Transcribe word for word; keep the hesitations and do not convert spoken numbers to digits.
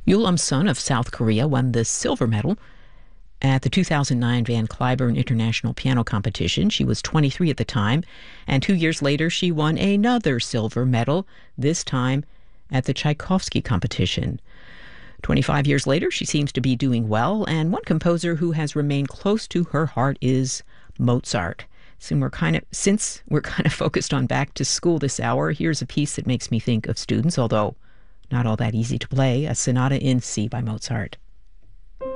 Yul Um-sun of South Korea won the silver medal at the two thousand nine Van Cliburn International Piano Competition. She was twenty-three at the time, and two years later she won another silver medal, this time at the Tchaikovsky competition. twenty-five years later, she seems to be doing well, and one composer who has remained close to her heart is Mozart. Since we're kind of, since we're kind of focused on back to school this hour, here's a piece that makes me think of students, although not all that easy to play, a Sonata in C by Mozart.